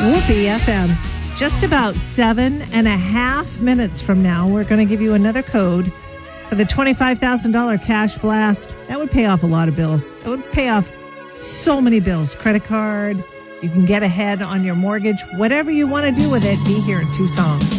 Whoopee FM. Just about 7.5 minutes from now, we're going to give you another code for the $25,000 cash blast. That would pay off a lot of bills. That would pay off so many bills. Credit card, you can get ahead on your mortgage. Whatever you want to do with it, be here in Tucson.